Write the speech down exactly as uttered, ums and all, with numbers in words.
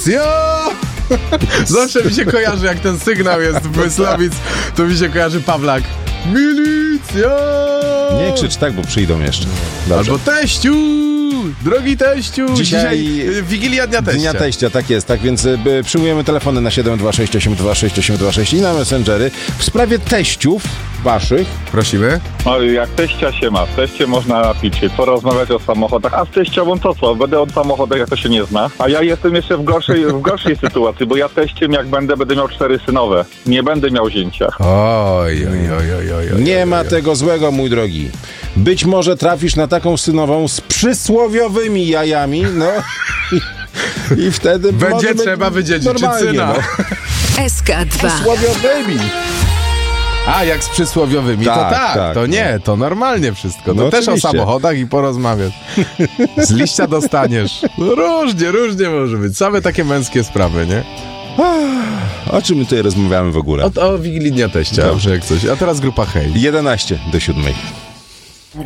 Milicja! Zawsze mi się kojarzy, jak ten sygnał jest w Myslowic, to mi się kojarzy Pawlak. Milicja! Nie krzycz tak, bo przyjdą jeszcze. Dobrze. Albo teściu! Drogi teściu! Dzisiaj, Dzisiaj y, Wigilia Dnia Teścia. Dnia Teścia, tak jest, tak więc y, przyjmujemy telefony na siedem dwa sześć osiem dwa sześć osiem dwa sześć i na Messengery w sprawie teściów waszych. Prosimy. No jak teścia się ma, w teście można napić się, porozmawiać o samochodach, a z teściową to co? Będę od samochodach, jak to się nie zna. A ja jestem jeszcze w gorszej, w gorszej sytuacji, bo ja teściem jak będę, będę miał cztery synowe. Nie będę miał zięcia. Oj, oj, oj, oj, oj, oj. Nie ma tego złego, mój drogi. Być może trafisz na taką synową z przysłowiowymi jajami, no i, i wtedy będzie trzeba wydziedziczyć syna. No. S K dwa. Przysłowiowymi. A, jak z przysłowiowymi, Tak, to tak, tak, to nie, no. to normalnie wszystko. To No też oczywiście. o samochodach i porozmawiać. Z liścia dostaniesz. No różnie, różnie może być. Same takie męskie sprawy, nie? O czym my tutaj rozmawiamy w ogóle? O, o Wigilii Dnia Teścia, Dobrze. jak coś. A teraz grupa Hej. jedenaście do siódmej.